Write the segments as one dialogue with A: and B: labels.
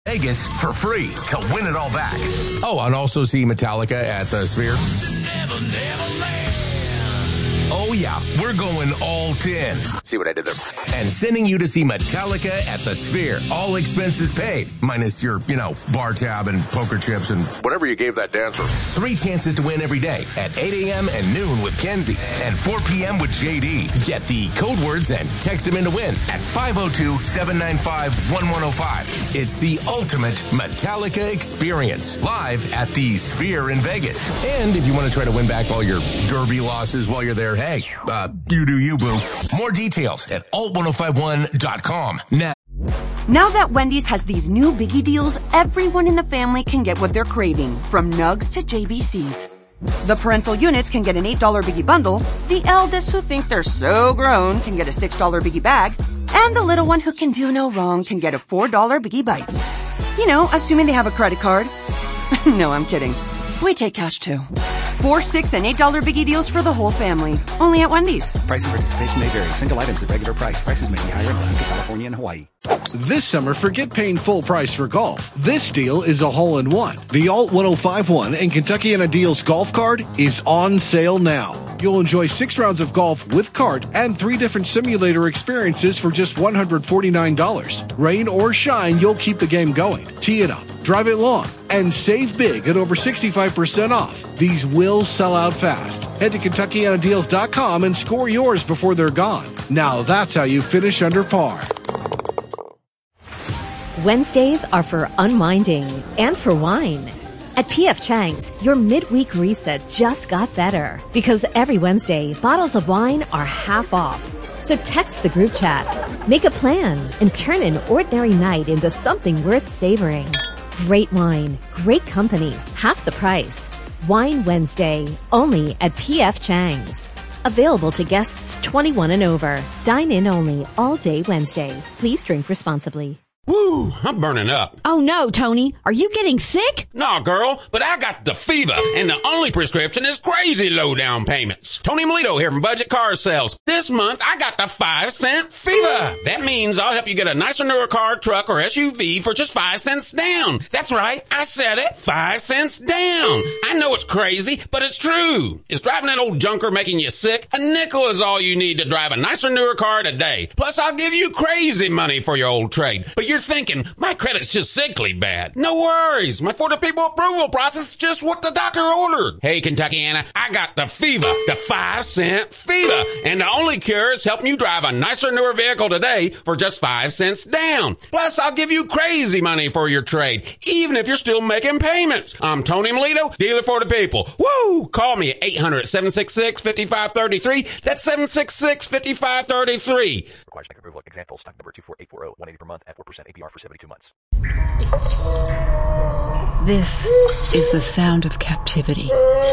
A: Vegas for free to win it all back. Oh, and also see Metallica at the Sphere. Oh, yeah, we're going all 10. See what I did there? And sending you to see Metallica at the Sphere. All expenses paid. Minus your, bar tab and poker chips and whatever you gave that dancer. 3 chances to win every day at 8 a.m. and noon with Kenzie and 4 p.m. with JD. Get the code words and text them in to win at 502-795-1105. It's the ultimate Metallica experience. Live at the Sphere in Vegas. And if you want to try to win back all your derby losses while you're there, hey, you do you, boo. More details at alt1051.com.
B: Now that Wendy's has these new biggie deals, everyone in the family can get what they're craving, from Nugs to JBCs. The parental units can get an $8 biggie bundle, the eldest who think they're so grown can get a $6 biggie bag, and the little one who can do no wrong can get a $4 biggie bites. Assuming they have a credit card. No, I'm kidding. We take cash too. 4, $6, and $8 biggie deals for the whole family. Only at Wendy's.
C: Price and participation may vary. Single items at regular price. Prices may be higher in Alaska, California, and Hawaii.
D: This summer, forget paying full price for golf. This deal is a hole-in-one. The Alt 1051 and Kentuckiana Deals golf card is on sale now. You'll enjoy 6 rounds of golf with cart and 3 different simulator experiences for just $149. Rain or shine, you'll keep the game going. Tee it up, drive it long, and save big at over 65% off. These will sell out fast. Head to KentuckianaDeals.com and score yours before they're gone. Now that's how you finish under par.
E: Wednesdays are for unwinding and for wine. At P.F. Chang's, your midweek reset just got better because every Wednesday, bottles of wine are half off. So text the group chat, make a plan, and turn an ordinary night into something worth savoring. Great wine, great company, half the price. Wine Wednesday, only at P.F. Chang's. Available to guests 21 and over. Dine in only all day Wednesday. Please drink responsibly.
F: Woo, I'm burning up.
G: Oh no, Tony. Are you getting sick?
F: No, girl, but I got the fever, and the only prescription is crazy low down payments. Tony Melito here from Budget Car Sales. This month, I got the 5-cent fever. That means I'll help you get a nicer, newer car, truck, or SUV for just 5 cents down. That's right, I said it, 5 cents down. I know it's crazy, but it's true. Is driving that old junker making you sick? A nickel is all you need to drive a nicer, newer car today. Plus, I'll give you crazy money for your old trade. But you're thinking, my credit's just sickly bad. No worries. My 40 people approval process is just what the doctor ordered. Hey, Kentuckiana, I got the fever, the 5-cent fever. And the only cure is helping you drive a nicer, newer vehicle today for just 5 cents down. Plus, I'll give you crazy money for your trade, even if you're still making payments. I'm Tony Melito, dealer for the people. Woo! Call me at 800-766-5533. That's 766-5533.
C: Requires bank approval. Example, stock number 24840, 180 per month at 4% APR for 72 months.
H: This is the sound of captivity.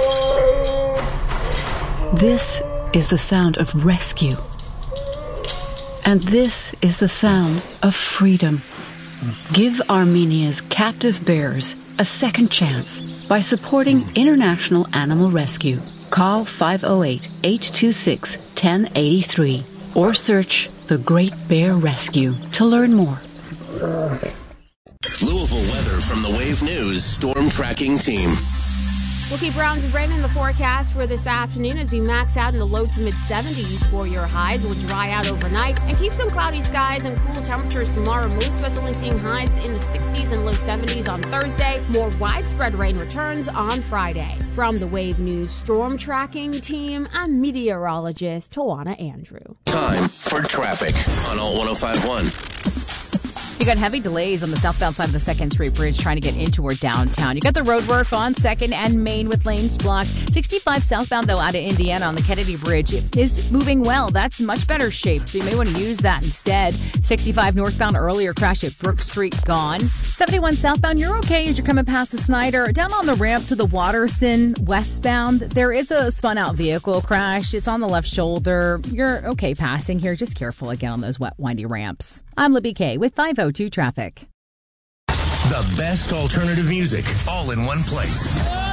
H: This is the sound of rescue. And this is the sound of freedom. Give Armenia's captive bears a second chance by supporting International Animal Rescue. Call 508-826-1083 or search The Great Bear Rescue to learn more.
A: Louisville weather from the Wave News Storm Tracking Team.
I: We'll keep rounds of rain in the forecast for this afternoon as we max out in the low to mid-70s for your highs. Will dry out overnight and keep some cloudy skies and cool temperatures tomorrow. Most of us only seeing highs in the 60s and low 70s on Thursday. More widespread rain returns on Friday. From the Wave News Storm Tracking Team, I'm meteorologist Tawana Andrew.
A: Time for traffic on Alt 1051.
J: You got heavy delays on the southbound side of the 2nd Street Bridge trying to get into or downtown. You got the road work on 2nd and Main with lanes blocked. 65 southbound, though, out of Indiana on the Kennedy Bridge is moving well. That's much better shape, so you may want to use that instead. 65 northbound, earlier crash at Brook Street gone. 71 southbound, you're okay as you're coming past the Snyder. Down on the ramp to the Watterson westbound, there is a spun-out vehicle crash. It's on the left shoulder. You're okay passing here. Just careful again on those wet, windy ramps. I'm Libby Kay with 502 Traffic.
A: The best alternative music, all in one place.